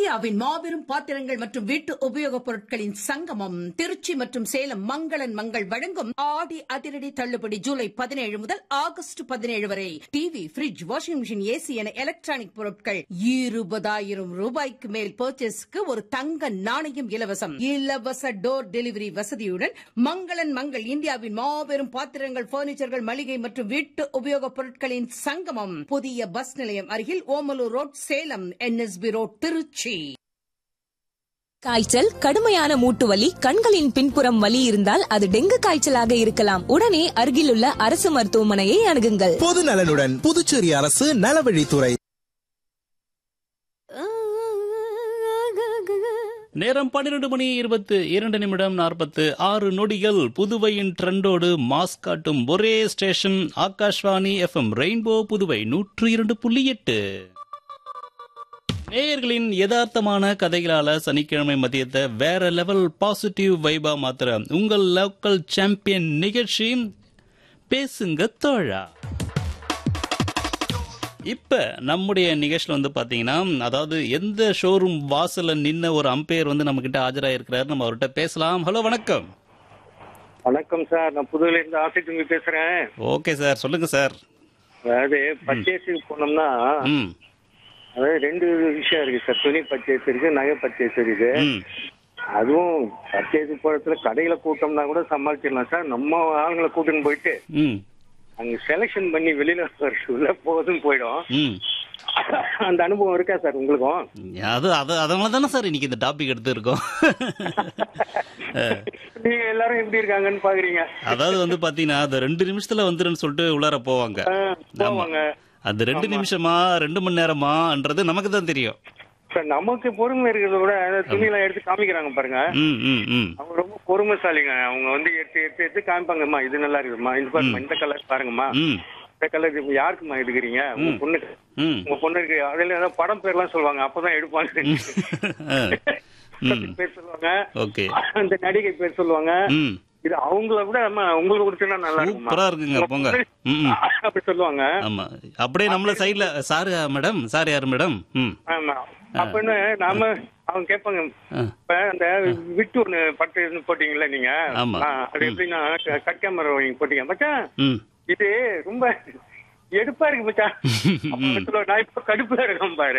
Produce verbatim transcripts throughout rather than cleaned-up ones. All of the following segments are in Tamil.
இந்தியாவின் மாபெரும் பாத்திரங்கள் மற்றும் வீட்டு உபயோகப் பொருட்களின் சங்கமம் திருச்சி மற்றும் சேலம் மங்களன் மங்கள் வழங்கும் ஆடி அதிரடி தள்ளுபடி ஜூலை பதினேழு முதல் ஆகஸ்ட் பதினேழு வரை. TV, bridge, washing machine, AC என எலக்ட்ரானிக் பொருட்கள் இருபதாயிரம் ரூபாய்க்கு மேல் பர்ச்சேஸ்க்கு ஒரு தங்க நாணயம் இலவசம். இலவச டோர் டெலிவரி வசதியுடன் மங்களன் மங்கள் இந்தியாவின் மாபெரும் பாத்திரங்கள், பர்னிச்சர்கள், மளிகை மற்றும் வீட்டு உபயோகப் பொருட்களின் சங்கமம். புதிய பஸ் நிலையம் அருகில் Omalur road, Salem. NSP road, Trichy. காய்ச்சல், கடுமையான மூட்டு வலி, கண்களின் பின்புறம் வலி இருந்தால் அது டெங்கு காய்ச்சலாக இருக்கலாம். உடனே அருகிலுள்ள அரசு மருத்துவமனையை அணுகுங்கள். பொது நலனுடன் புதுச்சேரி அரசு நலவழித்துறை. நேரம் பன்னிரண்டு மணி இருபத்து இரண்டு நிமிடம் நாற்பத்து ஆறு நொடிகள். புதுவையின் ட்ரெண்டோடு மாஸ் காட்டும் ஒரே station Akashvani FM rainbow Puduvai நூற்று இரண்டு புள்ளி எட்டு. நேயர்களின் யதார்த்தமான கதைகளால சனிக்கிழமை மதியத்தை வேற லெவல் பாசிட்டிவ் வைபா மாத்திர உங்கள் லோக்கல் சாம்பியன் நிகழ்ச்சி பேசுங்க தோழா. இப்ப நம்முடைய நிகழ்ச்சியில் வந்து பாத்தீங்கன்னா, அதாவது எந்த ஷோரூம் வாசல்ல நின்ன ஒரு அம்பையர் வந்து நம்ம கிட்ட ஆஜராயிருக்கிறாரு. நம்ம அவர்கிட்ட பேசலாம். ஹலோ, வணக்கம். வணக்கம் சார், நான் புதுவையில இருந்து ஆசிட்டு பேசுறேன். ஓகே சார், சொல்லுங்க சார். அதாவது பர்ச்சேஸுக்கு போனோம்னா அதாவது ரெண்டு விஷயம் இருக்கு சார். துணி பர்ச்சேஸ் இருக்கு, நகை பர்ச்சேஸ் இருக்கு. அதுவும் பர்ச்சேஸ் போறதுல கடையில கூட்டம்னா கூட சமாளிச்சிடலாம் சார். நம்ம ஆளுங்களை கூட்டுன்னு போயிட்டு அங்க செலக்ஷன் பண்ணி வெளியில உள்ள போதும் போயிடும். அந்த அனுபவம் இருக்கா சார் உங்களுக்கும்? அது அதனால தானே சார் இன்னைக்கு இந்த டாபிக் எடுத்து இருக்கோம். நீங்க எல்லாரும் எப்படி இருக்காங்கன்னு பாக்குறீங்க. அதாவது வந்து பாத்தீங்கன்னா அந்த ரெண்டு நிமிஷத்துல வந்துருன்னு சொல்லிட்டு உள்ளார போவாங்க. போவாங்க. அது ரெண்டு நிமிஷமா ரெண்டு மணி நேரமான்றது நமக்கு தான் தெரியும். நமக்கு பொறுமை இருக்கிறத விட துணியெல்லாம் எடுத்து காமிக்கிறாங்க பாருங்க, அவங்க ரொம்ப பொறுமைசாலிங்க. அவங்க வந்து எடுத்து எடுத்து எடுத்து காமிப்பாங்கம்மா, இது நல்லா இருக்குதுமா, இது பாருங்கம்மா, இந்த கலர் பாருங்கம்மா, இந்த கலர் யாருக்குமா எடுக்கிறீங்க, உங்க பொண்ணுக்கு, உங்க பொண்ணுக்கு. அதுல ஏதாவது படம் பேர்லாம் சொல்லுவாங்க, அப்பதான் எடுப்பாங்க. பேர் சொல்லுவாங்க, அந்த நடிகை பேர் சொல்லுவாங்க. இது அவங்கள விட உங்களுக்கு கொடுத்தா நல்லா இருக்குங்க போங்க அப்படி சொல்லுவாங்க. ஆமா, அப்படியே நம்மள சைடுல சார் மேடம், சார் யாரு மேடம். ஆமா, அப்படின்னு நாம அவங்க கேட்பாங்க. இப்ப அந்த விட்டு ஒண்ணு பட்டு போட்டீங்கல்ல நீங்க, அது எப்படின்னா கட் கேமரா போட்டீங்க மச்சான், இது ரொம்ப எடுப்பா இருக்கு மச்சான், நான் இப்ப கடுப்புல இருக்கேன் பாரு.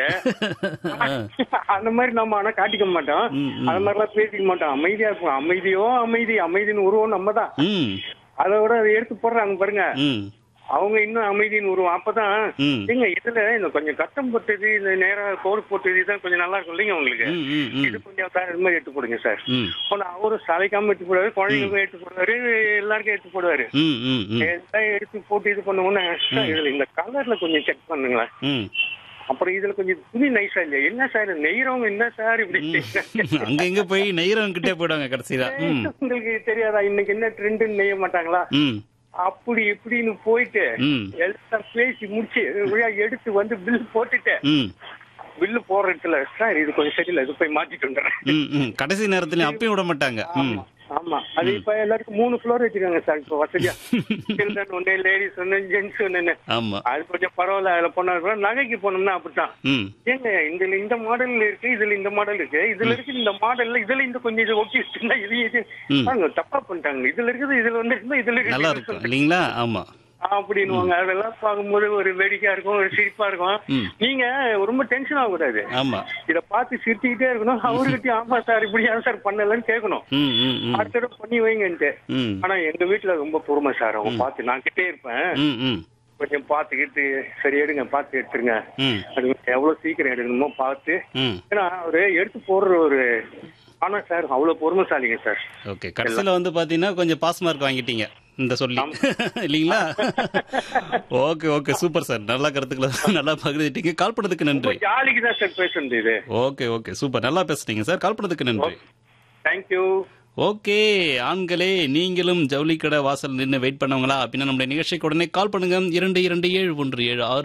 அந்த மாதிரி நம்ம ஆனா காட்டிக்க மாட்டோம், அந்த மாதிரி எல்லாம் பேசிக்க மாட்டோம், அமைதியா இருப்போம். அமைதியோ அமைதி, அமைதின்னு உருவம் நம்ம தான். அதோட அதை எடுத்து போடுறாங்க பாருங்க, அவங்க இன்னும் அமைதின்னு உருவம். அப்பதான் நீங்க இதுல இந்த கொஞ்சம் கட்டம் போட்டது, இந்த நேரம் கோடு போட்டது, இதான் கொஞ்சம் நல்லா இருக்கும் இல்லைங்க உங்களுக்கு, இது கொஞ்சம் வேற இது மாதிரி எடுத்து போடுங்க சார். அவரும் சளைக்காம எடுத்து போடுவாரு, குழந்தைங்களுக்கும் எடுத்து போடுவாரு, எல்லாருக்கும் எடுத்து போடுவாரு. எடுத்து போட்டு இது பண்ணுவோம்னா இதுல இந்த கலர்ல கொஞ்சம் செக் பண்ணுங்களேன். அப்புறம் இதுல கொஞ்சம் துணி நைஸா இல்லையா, என்ன சார் நெய்யறவங்க என்ன சார் இப்படி அங்க எங்க போய் நெய்யறவங்க கிட்டே போயிடுவாங்க கடைசியா. உங்களுக்கு தெரியாதா இன்னைக்கு என்ன ட்ரெண்டுன்னு நெய்ய மாட்டாங்களா, அப்படி இப்படின்னு போயிட்டு எல்லாம் பேசி முடிச்சு எடுத்து வந்து பில் போட்டுட்டு பில்லு போடுற இடத்துல சார் இது கொஞ்சம் சரியில்லை, இது போய் மாட்டிட்டு வந்துடுறேன். கடைசி நேரத்துல அப்பயும் விட மாட்டாங்க. ஆமா, அது இப்ப எல்லாருக்கும் மூணு ஃப்ளோர் வச்சிருக்காங்க சார் இப்ப வசதியா. சில்ட்ரன் ஒண்ணு, லேடிஸ் ஒண்ணு, ஜென்ட்ஸ் ஒண்ணு. அது கொஞ்சம் பரவாயில்ல. அதுல போனா நகைக்கு போனோம்னா அப்படித்தான். ஏங்க இதுல இந்த மாடல் இருக்கு, இதுல இந்த மாடல் இருக்கு, இதுல இருக்கு இந்த மாடல்ல, இதுல இந்த கொஞ்சம் இது ஒட்டி வச்சிருந்தா இது இது தப்பா பண்ணிட்டாங்க, இதுல இருக்குது இதுல வந்து இதுல இருக்கு இல்லீங்களா. ஆமா அப்படின்னுவாங்க. அதெல்லாம் பார்க்கும்போது ஒரு வேடிக்கையா இருக்கும், ஒரு சிரிப்பா இருக்கும். நீங்க ரொம்ப டென்ஷன் ஆகக்கூடாது, இத பார்த்து சிரிச்சுக்கிட்டே இருக்கணும். அவர்கிட்ட ஆமா சார் இப்படி ஏன் சார் பண்ணலன்னு கேட்கணும், அடுத்த தடவை பண்ணி வைங்கன்ட்டு. ஆனா எங்க வீட்டுல ரொம்ப பொறுமை சார், அவங்க பார்த்து நான் கிட்டே இருப்பேன், கொஞ்சம் பாத்துக்கிட்டு சரி எடுங்க, பாத்து எடுத்துருங்க, அது எவ்வளவு சீக்கிரம் எடுக்கணுமோ பார்த்து. ஏன்னா அவரு எடுத்து போடுற ஒரு, ஆனா சார் அவ்வளவு பொறுமைசாலிங்க சார். ஓகே, கடைசியில வந்து பாத்தீங்கன்னா கொஞ்சம் பாஸ் மார்க் வாங்கிட்டீங்க இந்த சொல்லி இல்லீங்களா. ஓகே ஓகே, சூப்பர் சார், நல்லா கருத்துக்களை நல்லா பகிர்ந்துட்டீங்க. கால் பண்ணதுக்கு நன்றி. ஜாலிக்கு தான் சார் பேசுறது இது. ஓகே ஓகே, சூப்பர், நல்லா பேசுறீங்க சார். கால் பண்ணதுக்கு நன்றி. தேங்க்யூ. ஓகே, ஆண்களே நீங்களும் ஜவுளி கடை வாசல் நின்று வெயிட் பண்ணவங்களா அப்படின்னா நம்முடைய நிகழ்ச்சிக்கு உடனே கால் பண்ணுங்க. இரண்டு இரண்டு ஏழு ஒன்று ஏழு ஆறு